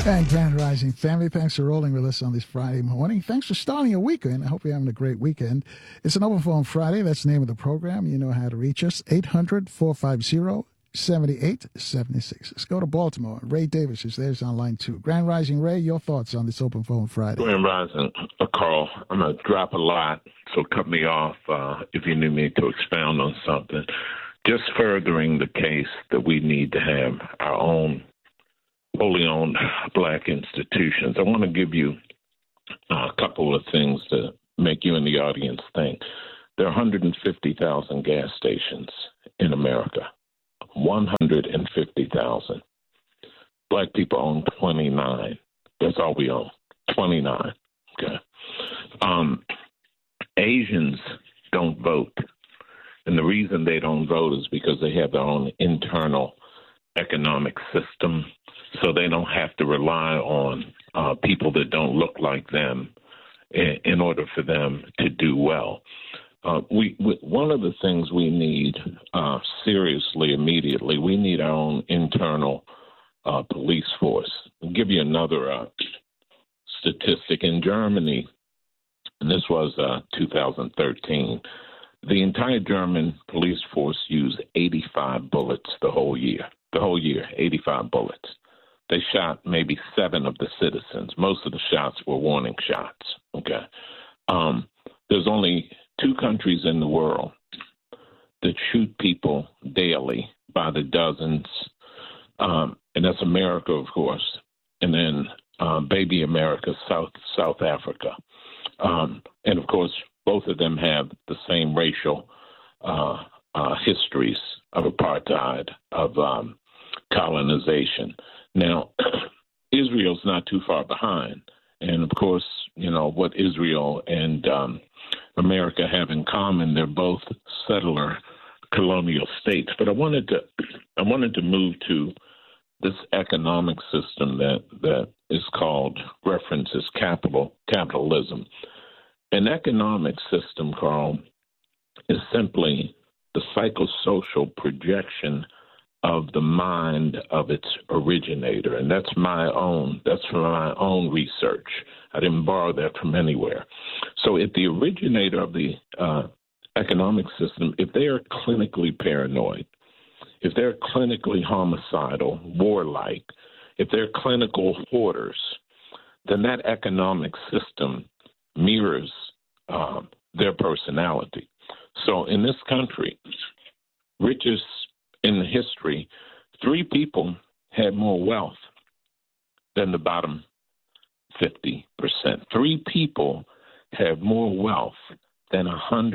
And Grand Rising family, thanks for rolling with us on this Friday morning. Thanks for starting your weekend. I hope you're having a great weekend. It's an Open Phone Friday. That's the name of the program. You know how to reach us, 800-450-7876. Let's go to Baltimore. Ray Davis is there. He's on line 2. Grand Rising, Ray, your thoughts on this Open Phone Friday? Grand Rising, Carl. I'm going to drop a lot, so cut me off if you need me to expound on something. Just furthering the case that we need to have our own wholly owned black institutions. I want to give you a couple of things to make you and the audience think. There are 150,000 gas stations in America. 150,000. Black people own 29. That's all we own. 29. Okay. Asians don't vote. And the reason they don't vote is because they have their own internal economic system. So they don't have to rely on people that don't look like them in order for them to do well. One of the things we need seriously, immediately, we need our own internal police force. I'll give you another statistic. In Germany, and this was 2013, the entire German police force used 85 bullets the whole year. The whole year, 85 bullets. They shot maybe 7 of the citizens. Most of the shots were warning shots. Okay. There's only 2 countries in the world that shoot people daily by the dozens, and that's America, of course, and then baby America, South Africa. And, of course, both of them have the same racial histories of apartheid, of colonization. Now, Israel's not too far behind. And, of course, you know, what Israel and America have in common, they're both settler colonial states. But I wanted to move to this economic system that is called, references capitalism. An economic system, Carl, is simply the psychosocial projection of the mind of its originator. And that's from my own research. I didn't borrow that from anywhere. So if the originator of the economic system, if they are clinically paranoid, if they're clinically homicidal, warlike, if they're clinical hoarders, then that economic system mirrors their personality. So in this country, richest in history, 3 people had more wealth than the bottom 50%. 3 people have more wealth than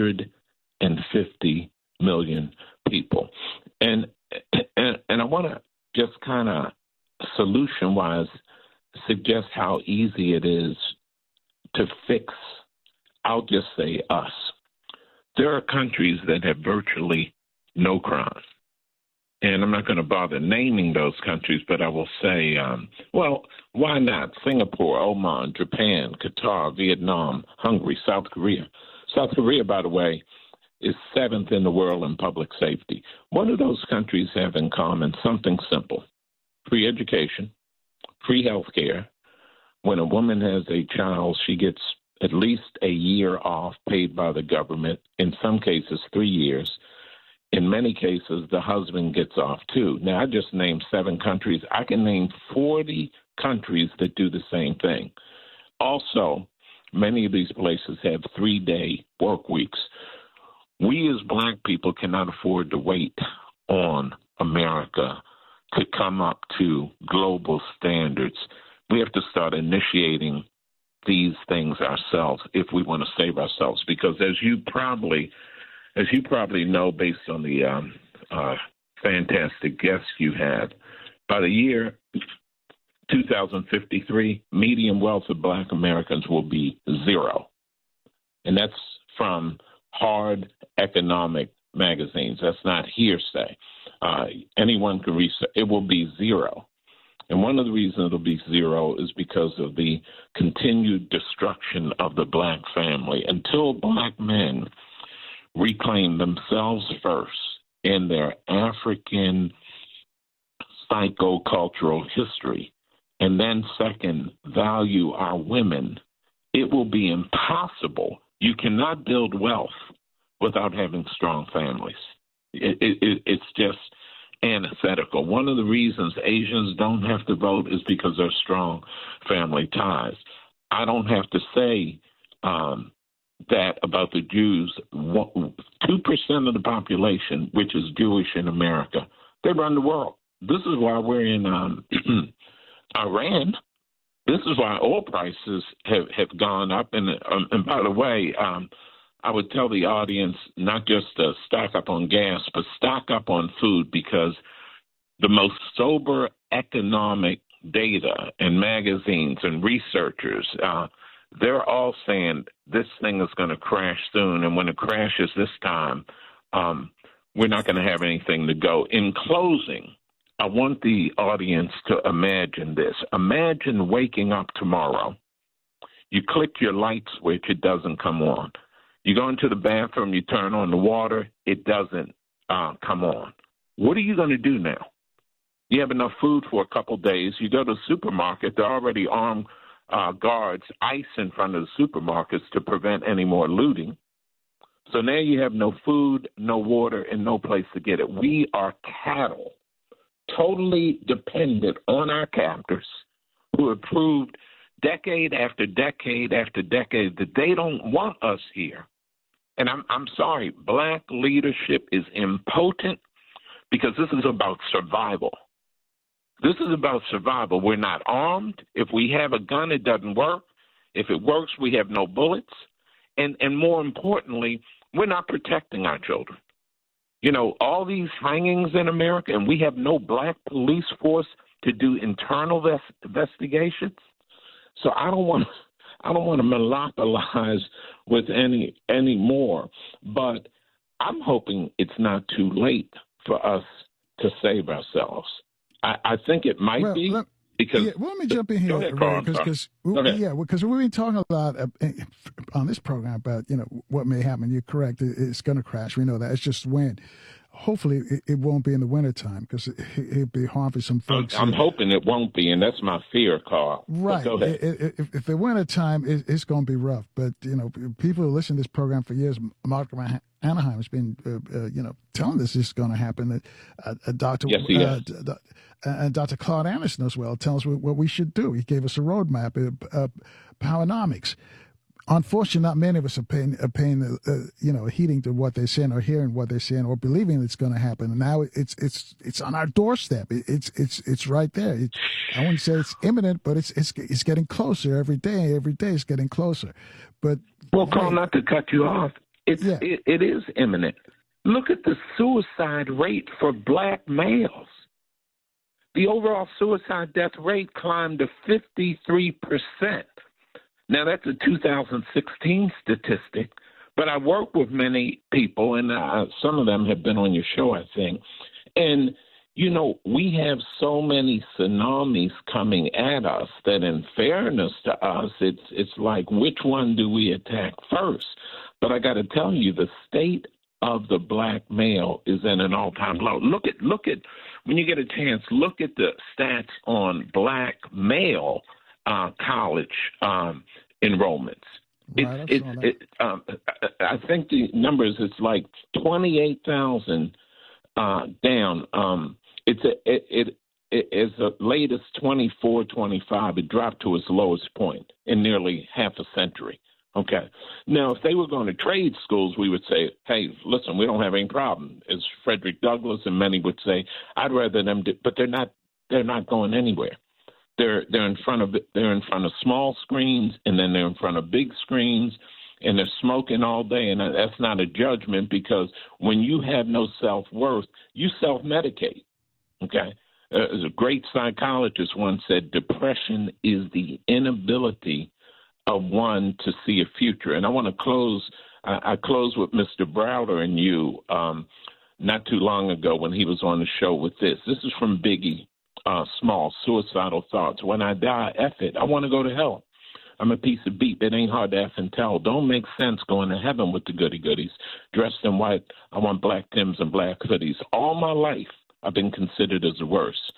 150 million people. And I want to just kind of solution-wise suggest how easy it is to fix, I'll just say us. There are countries that have virtually no crime. And I'm not going to bother naming those countries, but I will say, well, why not? Singapore, Oman, Japan, Qatar, Vietnam, Hungary, South Korea. South Korea, by the way, is 7th in the world in public safety. What do those countries have in common? Something simple. Free education, free health care. When a woman has a child, she gets at least a year off paid by the government, in some cases 3 years. In many cases, the husband gets off too. Now, I just named 7 countries. I can name 40 countries that do the same thing. Also, many of these places have 3-day work weeks. We as black people cannot afford to wait on America to come up to global standards. We have to start initiating these things ourselves if we want to save ourselves. Because as you probably know, based on the fantastic guests you had, by the year 2053, median wealth of black Americans will be 0. And that's from hard economic magazines. That's not hearsay. Anyone can research. It will be 0. And one of the reasons it'll be 0 is because of the continued destruction of the black family. Until black men reclaim themselves first in their African psychocultural history and then second, value our women, it will be impossible. You cannot build wealth without having strong families. It's just antithetical. One of the reasons Asians don't have to vote is because they're strong family ties. I don't have to say that about the Jews. 2% of the population, which is Jewish in America, they run the world. This is why we're in Iran. This is why oil prices have gone up. And by the way, I would tell the audience not just to stock up on gas, but stock up on food, because the most sober economic data and magazines and researchers, they're all saying this thing is going to crash soon. And when it crashes this time, we're not going to have anything to go. In closing, I want the audience to imagine this. Imagine waking up tomorrow. You click your light switch, it doesn't come on. You go into the bathroom, you turn on the water, it doesn't come on. What are you going to do now? You have enough food for a couple days. You go to the supermarket, there are already armed guards, ICE in front of the supermarkets to prevent any more looting. So now you have no food, no water, and no place to get it. We are cattle, totally dependent on our captors, who have proved decade after decade after decade that they don't want us here. And I'm sorry, black leadership is impotent, because this is about survival. This is about survival. We're not armed. If we have a gun, it doesn't work. If it works, we have no bullets. And more importantly, we're not protecting our children. You know, all these hangings in America, and we have no black police force to do internal investigations. So I don't want to monopolize with any more, but I'm hoping it's not too late for us to save ourselves. I think it might be. Because let me jump in here, because we've been talking a lot on this program about what may happen. You're correct; it's going to crash. We know that. It's just when. Hopefully, it won't be in the wintertime, because it'd be hard for some folks. I'm hoping it won't be, and that's my fear, Carl. Right. Go ahead. If the wintertime, it's going to be rough. But people who listen to this program for years, Mark Anaheim has been telling us this is going to happen. Dr. Yes, he has. And Dr. Claude Anderson as well tells us what we should do. He gave us a roadmap, Powernomics. Unfortunately, not many of us are paying heeding to what they're saying, or hearing what they're saying, or believing it's going to happen. And now it's on our doorstep. It's right there. I wouldn't say it's imminent, but it's getting closer every day. Every day it's getting closer. But Carl, not to cut you off, it is imminent. Look at the suicide rate for black males. The overall suicide death rate climbed to 53%. Now, that's a 2016 statistic, but I work with many people, and some of them have been on your show, I think. And, we have so many tsunamis coming at us that, in fairness to us, it's like, which one do we attack first? But I got to tell you, the state of the black male is at an all-time low. Look at when you get a chance, look at the stats on black male college enrollments. Right, I think the numbers, it's like 28,000 down. It as late as 24, 25, it dropped to its lowest point in nearly half a century. Okay. Now, if they were going to trade schools, we would say, hey, listen, we don't have any problem. As Frederick Douglass and many would say, I'd rather them do, but they're not going anywhere. They're in front of small screens, and then they're in front of big screens, and they're smoking all day. And that's not a judgment, because when you have no self-worth, you self-medicate. Okay. As a great psychologist once said, depression is the inability of one to see a future. And I want to close. I close with Mr. Browder and you not too long ago when he was on the show with this. This is from Biggie Small, Suicidal Thoughts. When I die, F it. I want to go to hell. I'm a piece of beef. It ain't hard to F and tell. Don't make sense going to heaven with the goody-goodies. Dressed in white, I want black Timbs and black hoodies. All my life, I've been considered as the worst.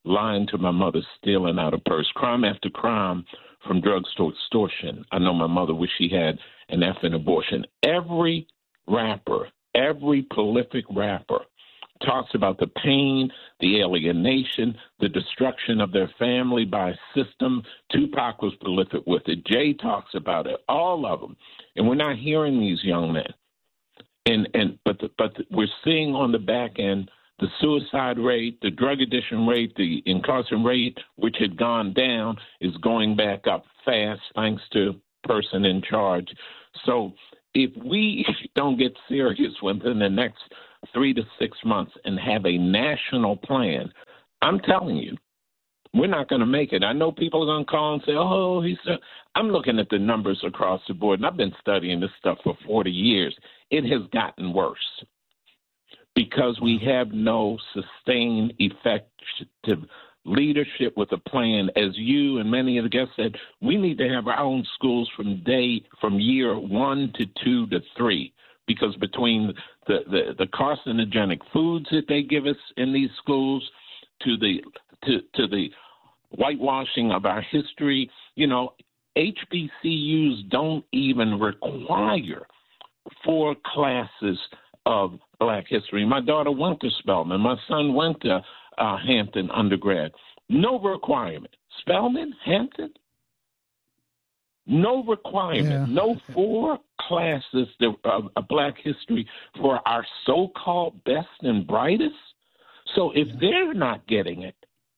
lying to my mother, stealing out a purse, crime after crime from drugs to extortion. I know my mother wished she had an effing abortion. Every rapper, every prolific rapper talks about the pain, the alienation, the destruction of their family by a system. Tupac was prolific with it. Jay talks about it, all of them. And we're not hearing these young men. But we're seeing on the back end the suicide rate, the drug addiction rate, the incarceration rate, which had gone down, is going back up fast thanks to person in charge. So if we don't get serious within the next 3 to 6 months and have a national plan, I'm telling you, we're not going to make it. I know people are going to call and say, oh, I'm looking at the numbers across the board, and I've been studying this stuff for 40 years. It has gotten worse because we have no sustained, effective leadership with a plan. As you and many of the guests said, we need to have our own schools from year 1 to 2 to 3, because between the carcinogenic foods that they give us in these schools to the whitewashing of our history, HBCUs don't even require 4 classes of Black history. My daughter went to Spelman. My son went to Hampton undergrad. No requirement. Spelman, Hampton, no requirement. Yeah. No 4 classes of Black history for our so-called best and brightest. So if they're not getting it,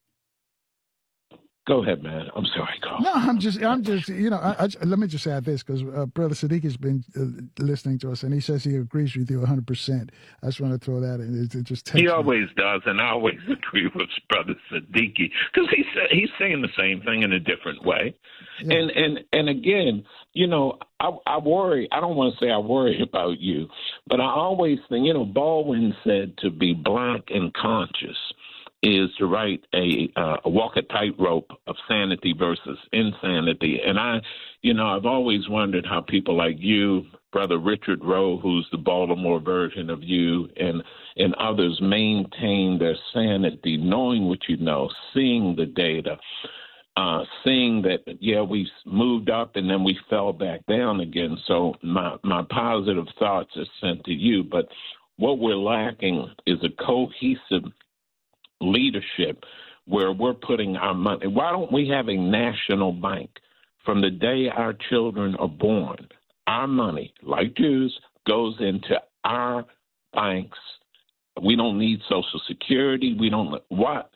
go ahead, man. I'm sorry, Carl. No, I'm just. Let me just add this, because Brother Sadiq has been listening to us, and he says he agrees with you 100%. I just want to throw that in. It just he always does, and I always agree with Brother Siddiqui, because he's saying the same thing in a different way. Yeah. And again, I worry. I don't want to say I worry about you, but I always think, Baldwin said to be Black and conscious is to write walk a tightrope of sanity versus insanity. And I've always wondered how people like you, Brother Richard Rowe, who's the Baltimore version of you, and others maintain their sanity, knowing what you know, seeing the data, seeing that, we moved up and then we fell back down again. So my positive thoughts are sent to you. But what we're lacking is a cohesive leadership where we're putting our money. Why don't we have a national bank? From the day our children are born, our money, like Jews, goes into our banks. We don't need Social Security. We don't. What?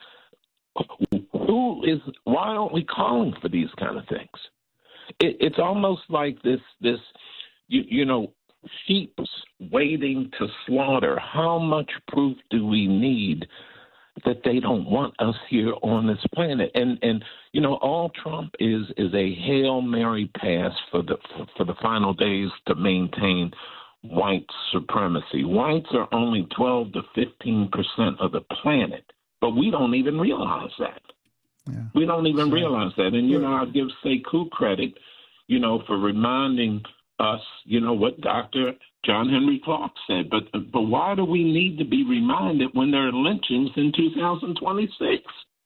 Why aren't we calling for these kind of things? It's almost like this. Sheep's waiting to slaughter. How much proof do we need that they don't want us here on this planet? And all Trump is a Hail Mary pass for the final days to maintain white supremacy. Whites are only 12 to 15% of the planet, but we don't even realize that. Yeah. We don't even realize that. And, I'll give Sekou credit, for reminding us, what Dr. John Henry Clark said. But why do we need to be reminded when there are lynchings in 2026?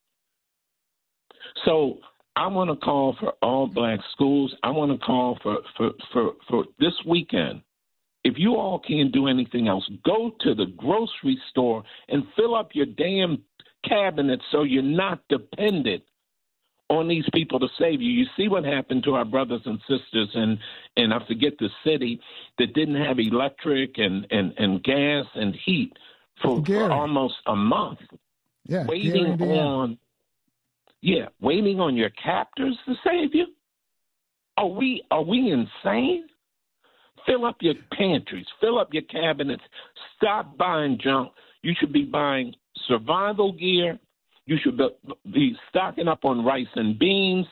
So I want to call for all Black schools. I want to call for this weekend. If you all can't do anything else, go to the grocery store and fill up your damn cabinets so you're not dependent on these people to save you. You see what happened to our brothers and sisters in I forget the city that didn't have electric and gas and heat for almost a month. Yeah, waiting on your captors to save you. Are we insane? Fill up your pantries, fill up your cabinets, stop buying junk. You should be buying survival gear. You should be stocking up on rice and beans.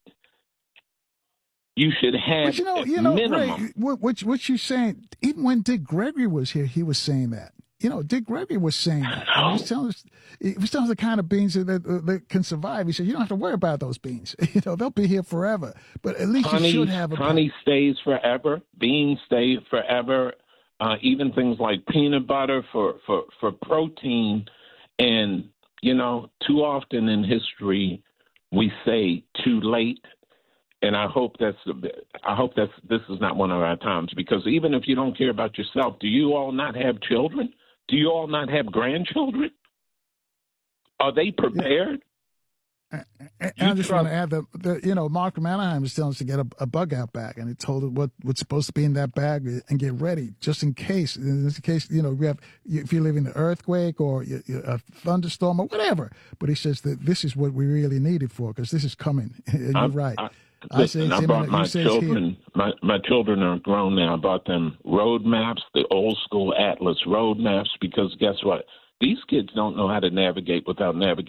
You should have minimum. Ray, what you're saying, even when Dick Gregory was here, he was saying that. Dick Gregory was saying that. He was telling us the kind of beans that can survive. He said, you don't have to worry about those beans. They'll be here forever. But at least you should have honey stays forever. Beans stay forever. Even things like peanut butter for protein. And too often in history we say too late, and I hope this is not one of our times, because even if you don't care about yourself, do you all not have children? Do you all not have grandchildren? Are they prepared? I just want to add that, Mark from Anaheim was telling us to get a bug out bag, and he told it what's supposed to be in that bag and get ready just in case. In case, if you live in an earthquake or a thunderstorm or whatever. But he says that this is what we really need it for, because this is coming. And you're right. I brought my children. My children are grown now. I bought them road maps, the old school atlas road maps, because guess what? These kids don't know how to navigate without navigating.